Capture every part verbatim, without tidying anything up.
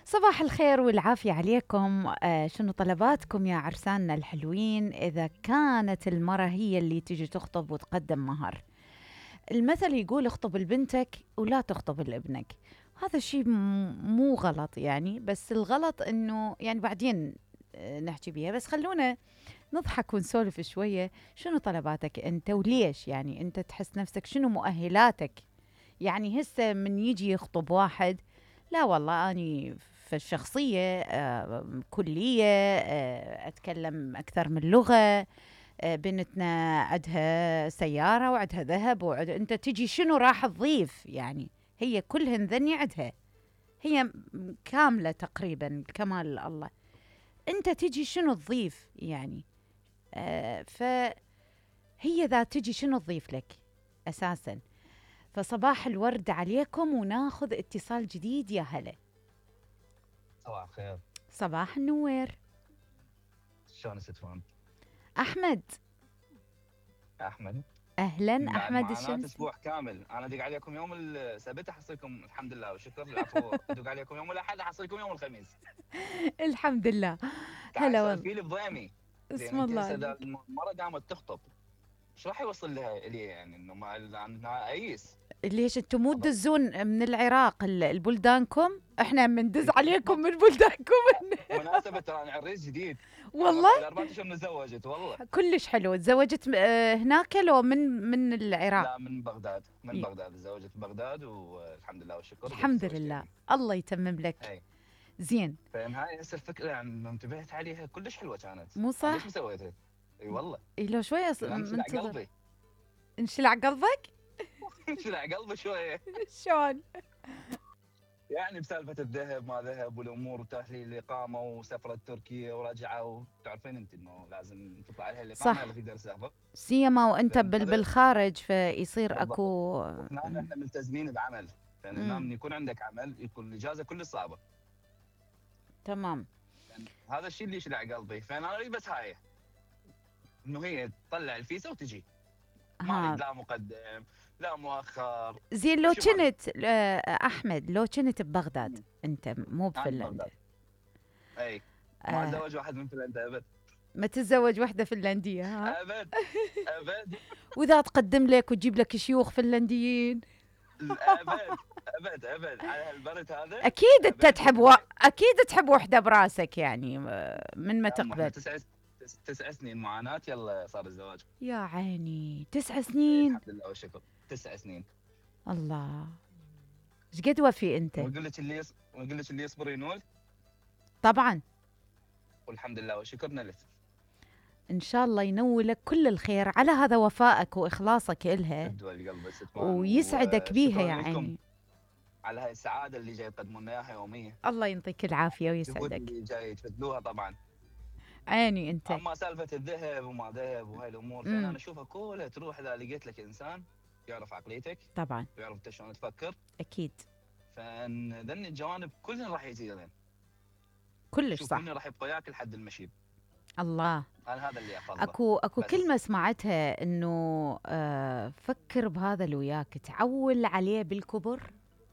صباح الخير والعافية عليكم. آه شنو طلباتكم يا عرساننا الحلوين؟ إذا كانت المرة هي اللي تجي تخطب وتقدم مهر، المثل يقول اخطب لبنتك ولا تخطب لابنك. هذا الشيء م- مو غلط يعني، بس الغلط انه يعني بعدين آه، نحكي بيها. بس خلونا نضحك ونسولف شوية. شنو طلباتك انت وليش؟ يعني انت تحس نفسك شنو مؤهلاتك؟ يعني هسه من يجي يخطب واحد، لا والله أني في الشخصية آه، كلية، آه، أتكلم أكثر من لغة، آه، بنتنا عندها سيارة وعندها ذهب وعد... أنت تجي شنو راح تضيف يعني؟ هي كلهن ذني عندها، هي م- كاملة تقريبا كمال الله. أنت تجي شنو تضيف يعني؟ آه فهي ذا تجي شنو تضيف لك أساساً. فصباح الورد عليكم وناخذ اتصال جديد. يا هلا. صباح الخير. صباح النوير. شلون ستفون؟ أحمد. يا احمد. أهلا بعد أحمد معاناة الشمسي. اسبوع كامل انا ادق عليكم يوم السبت احصلكم الحمد لله والشكر، العفو ادق عليكم يوم الاحد احصلكم يوم الخميس. الحمد لله. تعال هلا والله. سالفي لي بضيمي. زين اسم انت الله هسه اذا عليك. المره قامت تخطب ايش راح يوصل لها الي؟ يعني انه ما انا ايس ليش انتم مو أظل تدزون من العراق ال- البلدانكم؟ احنا بندز عليكم تخطب. من بلدانكم. مناسبة ترى انا عريس جديد. انا والله الى اربع اشهر متزوجت والله. كلش حلو. تزوجت م- آه، هناك لو من من العراق؟ لا من بغداد، من ي- بغداد تزوجت في بغداد والحمد لله والشكر قمت الحمد تزوجت لله. يعني. الله يتمم لك. اي. زين. فاهم؟ هاي هسه الفكره يعني لما انتبهت عليها كلش حلوه كانت. مو انا ليش صح؟ ما سويتها؟ اي والله. إيه لو شوية أص- لان انشلع منتظر. قلبي. انشلع قلبك. انشلع قلبي شويه. شلون؟ يعني بسالفه الذهب ما ذهب والامور وتحليل الاقامه وسفره تركيا ورجعه، وتعرفين انت انه لازم تطلع عليها الاقامه صح. اللي تقدر تسافر. سيما وانت لان بال- هذا بالخارج فيصير بالضبط. اكو. وهنا احنا ملتزمين بعمل، لان هنا امم من يكون عندك عمل يكون الاجازه كلش صعبه. تمام. لأن هذا الشيء اللي يشلع قلبي، فانا اريد بس هاي انه هي تطلع الفيزا وتجي. ما اريد ها. لا مقدم لا مؤخر. زين لو كل شيء ما اريد. كنت آه، احمد، لو كنت ببغداد انت مو انا بفنلندا، ببغداد. اي. وما آه اتزوج واحد من فنلندا ابد. ما تتزوج وحده فنلنديه؟ ها. ابد. ابد. واذا تقدم لك وتجيب لك شيوخ فنلنديين؟ ابد. ابد ابد على هالبرد هذا. اكيد انت ابد تحب وحده و... بس. اكيد تحب وحده براسك يعني، آه، من ما لا احنا تقبل. تسع تس- تسع سنين معاناه، يلا صار الزواج. يا عيني تسع اي سنين. الحمد لله والشكر. تسع سنين. الله. ايش قد وفي انت؟ ونقول لك اللي يص... ونقول لك اللي يصبر ينول. طبعا. والحمد لله والشكر نلت. إن شاء الله ينولك كل الخير على هذا وفائك وإخلاصك إلها، تدوى القلب ستمان، ويسعدك بيها وشكرا يا لكم عيني. على هاي السعاده اللي جاي تقدمون لنا اياها يوميا. الله ينطيك العافية الجهود ويسعدك. اللي جاي تبذلوها طبعا. عيني أنت. اما سالفه الذهب وما ذهب وهاي الامور، فانا امم انا اشوفها كلها تروح اذا لقيت لك انسان يعرف عقليتك طبعا. ويعرف انت شلون تفكر. أكيد. فان ذني الجوانب كلهن راح يزيدن. كلش شوف صح. مني راح يبقى وياك لحد المشيب. الله. انا هذا اللي افضله. أكو أكو بس كلمة سمعتها إنه آه فكر بهذا اللي وياك، تعول عليه بالكبر.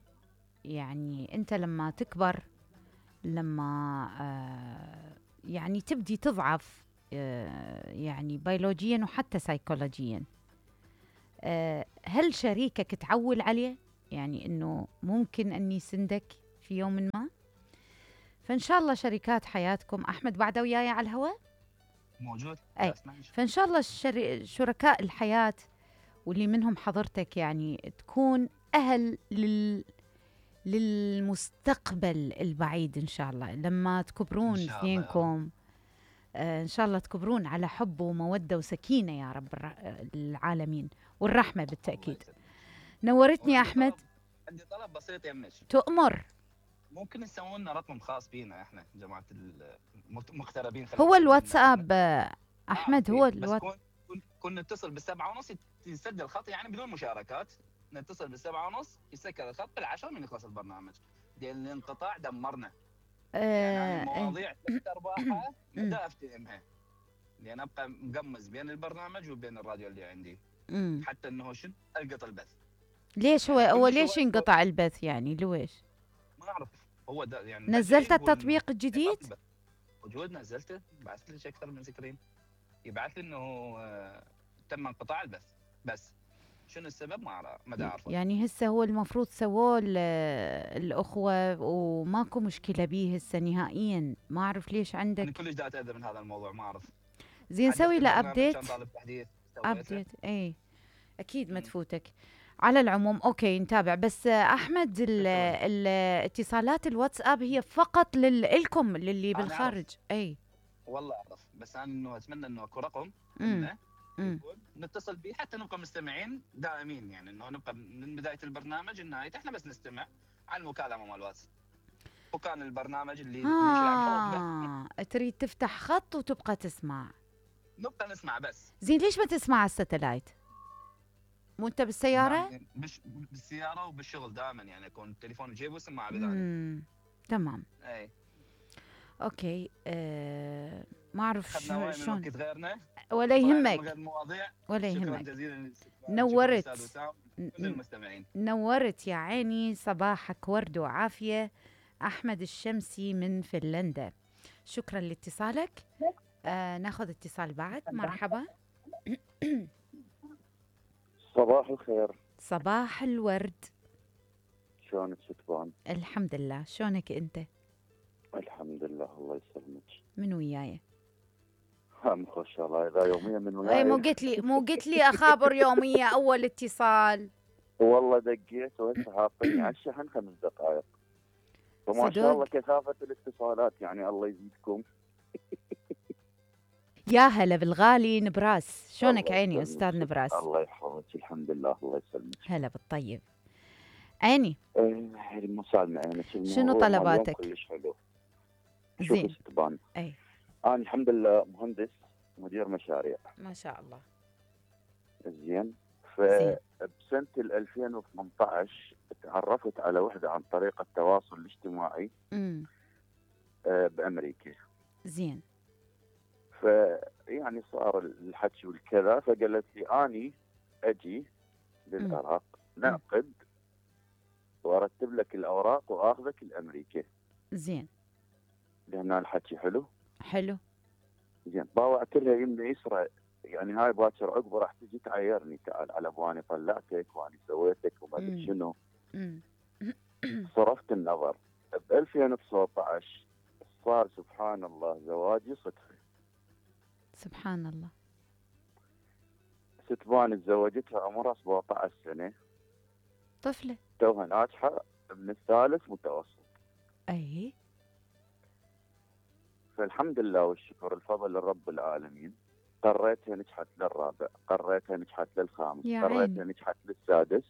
يعني أنت لما تكبر، لما آه يعني تبدي تضعف، آه يعني بيولوجيا وحتى سيكولوجيا، آه، هل شريكك تعول عليه؟ يعني انه ممكن اني يسندك في يوم ما. فان شاء الله شركات حياتكم، احمد بعده وياي على الهواء. موجود اي. جالس نعيش. فان شاء الله الشري... شركاء الحياه واللي منهم حضرتك يعني تكون اهل لل للمستقبل البعيد ان شاء الله، لما ان تكبرون شاء الله يا رب. اثنينكم. آه، ان شاء الله تكبرون على حب وموده وسكينه يا رب الر- العالمين، والرحمه الله بالتاكيد. يسلمك. نورتني يا وعندي احمد. طلب. عندي طلب بسيط يمك. تؤمر. ممكن تسوون لنا رقم خاص بينا احنا جماعه المغتربين، خلينا هو نسميهم احنا. الواتساب آه، اعرف احمد، هو فيه بس الوات... كون كون كون نتصل بالسبعة ونص يت- يسجل الخط يعني بدون مشاركات. نتصل بالسبعة ونص يسكر الخط بالعشرة من يخلص البرنامج. لان الانقطاع دمرنا. يعني انا آه آه المواضيع تحت ارباحها مدى افتهمها. لان ابقى مقمز بين البرنامج وبين الراديو اللي عندي. أمم. حتى انه شنو القط البث. ليش هو يعني هو كل ليش شوي ينقطع البث يعني لويش؟ ما اعرف. هو ده يعني نزلت التطبيق الجديد؟ موجود، نزلته، بعثت لك اكثر من سكرين يبعث لي انه آه تم انقطاع البث، بس شنو السبب ما اعرف، ما اعرفه. يعني هسه هو المفروض سووه الاخوه وماكو مشكله به هسه نهائيا، ما اعرف ليش عندك. انا كلش دا اتاذى من هذا الموضوع، ما اعرف. زين سوي له ابديت. كان طالب تحديث، ابديت اي اكيد ما تفوتك. على العموم اوكي نتابع. بس احمد الاتصالات الواتساب هي فقط لكم للي بالخارج. اي والله اعرف، بس انا انه اتمنى انه اكو رقم انه نتصل به حتى نبقى مستمعين دائمين، يعني انه نبقى من بدايه البرنامج لنهايته احنا بس نستمع على المكالمه مال الواتس، وكان البرنامج اللي آه تريد تفتح خط وتبقى تسمع. نبقى نسمع بس. زين ليش ما تسمع على الستلايت؟ مو انت بالسياره؟ يعني مش بالسياره وبالشغل دائما، يعني اكون التليفون بجيبه وسماعه بذلك. تمام. اي اوكي. أه ما اعرف شلون شلون وقت غيرنا ولا يهمك غير المواضيع. ولا يهمك. شكرا جزيلا. نورت كل المستمعين. نورت يا عيني، صباحك ورد وعافيه. احمد الشمسي من فنلندا، شكرا لاتصالك. آه ناخذ اتصال بعد. مرحبا. صباح الخير. صباح الورد. شلونك ستبان؟ الحمد لله، شلونك انت؟ الحمد لله الله يسلمك. من وياي؟ هم خوش الله، اذا يوميا من وياي. اي مو قلت لي مو قلت لي اخابر يوميه اول اتصال. والله دقيت وهسه حاطيني على الشحن خمس دقائق. وما شاء الله كثافه الاتصالات، يعني الله يزيدكم. يا هلا بالغالي نبراس، شلونك عيني استاذ نبراس؟ الله يحفظك. الحمد لله الله يسلمك. هلا بالطيب عيني. ايه المسالمه عينك. شنو طلباتك؟ كلش حلو. زين. شوفي ستبان، اي انا الحمد لله مهندس مدير مشاريع. ما شاء الله. زين. فبسنه ألفين وثمانية عشر تعرفت على وحده عن طريق التواصل الاجتماعي امم آه بامريكا. زين. فيعني صار الحكي والكذا، فقالت لي اني اجي للعراق نعقد وارتب لك الاوراق واخذك لامريكا. زين. لهنا الحكي حلو؟ حلو. زين. باوعت لها يمنا يسرى، يعني هاي باكر عقبه راح تجي تعايرني، تعال على ابواني طلعتك واني سويتك وما ادري شنو. صرفت النظر. ب ألفين وتسعة عشر صار سبحان الله زواجي صدفه. سبحان الله. ستبان تزوجتها عمرها سبعة عشر سنه. طفله. توها ناجحه ابن الثالث متوسط. اي. فالحمد لله والشكر الفضل لرب العالمين. قريتها نجحت للرابع، قريتها نجحت للخامس، قريتها نجحت للسادس.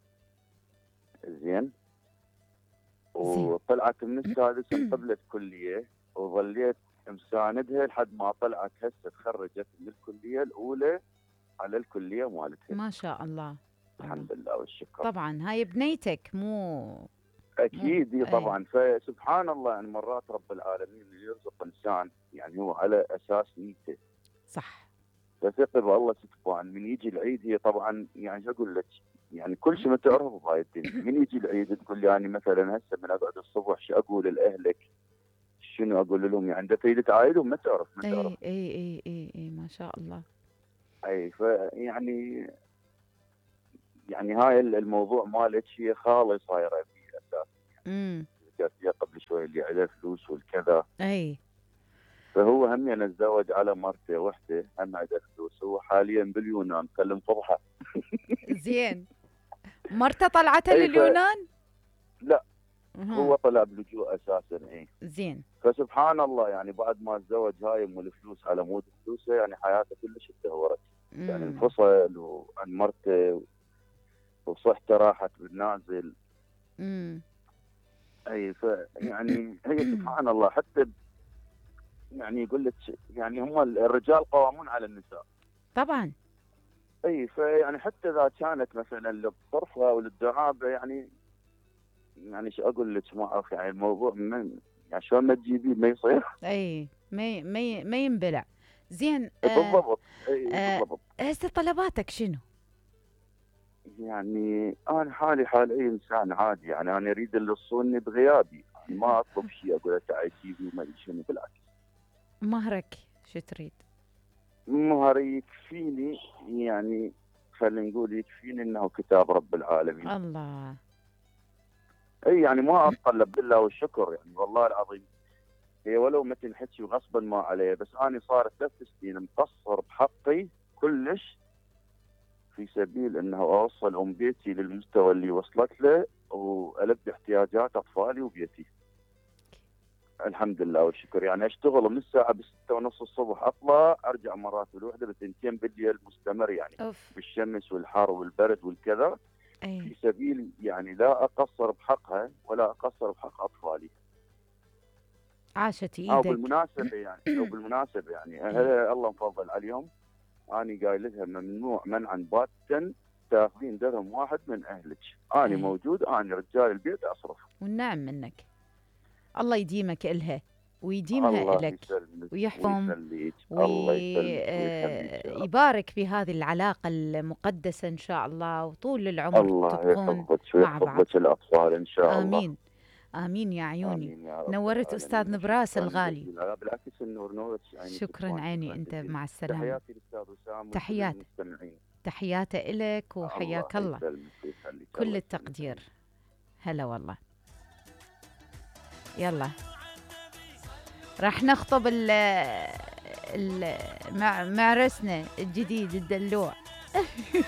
زين. وطلعت من السادس انقبلت كليه وظليت مساندها لحد ما طلعت هسه تخرجت من الكليه الاولى على الكليه مالتها. ما شاء الله. الحمد لله والشكر. طبعا هاي بنيتك مو اكيد مو... طبعا. فسبحان الله يعني مرات رب العالمين يرزق انسان يعني هو على اساس نيته. صح. فثق بالله ستبان. من يجي العيد هي طبعا يعني شو اقول لك، يعني كل شيء ما تعرفه بهاي الدنيا. من يجي العيد تقول لي يعني مثلا هسه من اقعد الصبح شو اقول لاهلك، شنو اقول لهم، يعني انت تريد تعايدهم ما تعرف ما تعرف. اي اي اي اي اي ما شاء الله. اي فيعني يعني هاي الموضوع مالك هي خالص صايره في اساس. امم يعني قبل شوي اللي عليه فلوس والكذا. اي. فهو هم يعني تزوج على مرته وحده هم عنده فلوس، هو حاليا باليونان كلم فضحه. زين. مرته طلعتها لليونان؟ لا هو طلع بلجوء اساسا. اي. زين. فسبحان الله يعني بعد ما تزوج هاي ام الفلوس على مود فلوسه يعني حياته كلش تدهورت. يعني انفصل وعن مرته وصحته راحت بالنازل. امم اي فيعني هي سبحان الله حتى يعني يقول لك يعني هم الرجال قوامون على النساء. طبعا. اي فيعني حتى اذا كانت مثلا للطرفه وللدعابه يعني يعني شو اقول لك ما اعرف يعني الموضوع من يعني شلون ما تجيبيه ما يصير. اي ما ما ما ينبلع. زين. آه بالضبط. اي آه بالضبط. هسه طلباتك شنو؟ يعني انا حالي حال اي انسان عادي، يعني انا اريد اللي يصوني بغيابي يعني ما اطلب شيء اقول له تعال جيبي وما ادري شنو، بالعكس. مهرك شو تريد؟ مهري يكفيني، يعني خلينا نقول يكفيني انه كتاب رب العالمين. الله. اي يعني ما اتطلب بالله والشكر، يعني والله العظيم هي ولو متن حكي وغصبا ما عليه، بس انا صار ثلاث سنين مقصر بحقي كلش في سبيل انه اوصل ام بيتي للمستوى اللي وصلت له والبي احتياجات اطفالي وبيتي. الحمد لله والشكر. يعني اشتغل من الساعه بستة ونص الصبح اطلع ارجع مرات بالوحده بثنتين بالليل مستمر، يعني أوف. بالشمس والحر والبرد والكذا. أي. في سبيل يعني لا اقصر بحقها ولا اقصر بحق اطفالي. عاشت او ايدك. بالمناسبه يعني او بالمناسبه يعني أهل الله مفضل عليهم، انا قايل لها ممنوع منعا باتا تاخذين درهم واحد من اهلك، انا أي. موجود، انا رجال البيت اصرف. والنعم منك. الله يديمك إلها ويديمها الله إلك يسلمك ويحفظ ويخليك، الله يسلمك ويخليك يا رب. ويبارك في هذه العلاقة المقدسة إن شاء الله، وطول العمر الله تبقون يحفظك مع بعض. ويحفظ الاطفال ان شاء الله. آمين آمين يا عيوني. امين يا رب نورت العالمين. أستاذ نبراس شكراً الغالي. جزيلاً. لا بالعكس النور نورك يعني. شكرا عيني أنت، مع السلامة. تحياتي للاستاذ وسام تحيات المستمعين. تحياتي إلك وحياك الله, الله يسلمك ويخليك. كل الله التقدير. هلا والله. يلا راح نخطب ال ال مع معرسنا الجديد الدلوع.